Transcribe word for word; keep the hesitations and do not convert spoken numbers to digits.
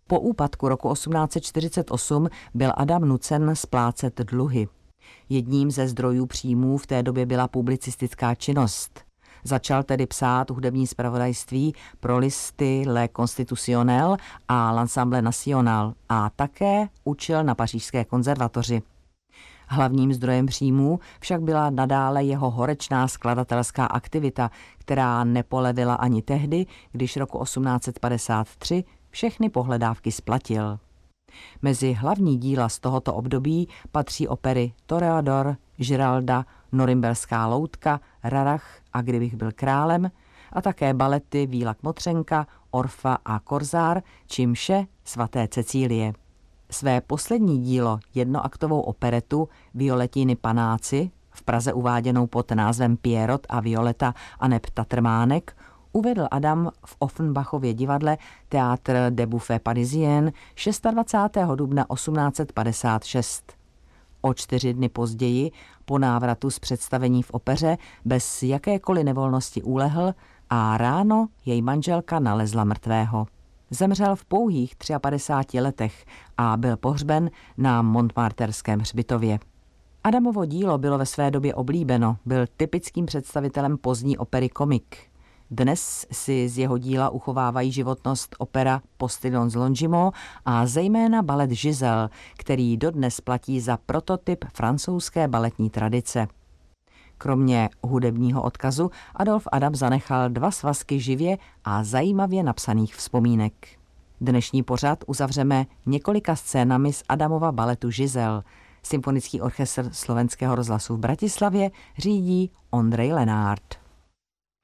Po úpadku roku osmnáct set čtyřicet osm byl Adam nucen splácet dluhy. Jedním ze zdrojů příjmů v té době byla publicistická činnost. Začal tedy psát hudební zpravodajství pro listy Le Constitutionnel a l'Ensemble National a také učil na pařížské konzervatoři. Hlavním zdrojem příjmů však byla nadále jeho horečná skladatelská aktivita, která nepolevila ani tehdy, když roku osmnáct set padesát tři všechny pohledávky splatil. Mezi hlavní díla z tohoto období patří opery Toreador, Giralda, Norimberská loutka, Rarach a Kdybych byl králem a také balety Víla Kmotřenka, Orfa a Korzár či Mše svaté Cecílie. Své poslední dílo, jednoaktovou operetu Violetiny panáci, v Praze uváděnou pod názvem Pierrot a Violeta aneb Tatrmánek, uvedl Adam v Offenbachově divadle Théâtre des Buffets Parisiens dvacátého šestého dubna osmnáct set padesát šest. O čtyři dny později, po návratu z představení v opeře, bez jakékoliv nevolnosti ulehl a ráno jej manželka nalezla mrtvého. Zemřel v pouhých padesát třech letech a byl pohřben na Montmarterském hřbitově. Adamovo dílo bylo ve své době oblíbeno, byl typickým představitelem pozdní opery komik. Dnes si z jeho díla uchovávají životnost opera Postillon z Longjumeau a zejména balet Giselle, který dodnes platí za prototyp francouzské baletní tradice. Kromě hudebního odkazu Adolf Adam zanechal dva svazky živě a zajímavě napsaných vzpomínek. Dnešní pořad uzavřeme několika scénami z Adamova baletu Giselle. Symfonický orchestr Slovenského rozhlasu v Bratislavě řídí Ondrej Lenárd.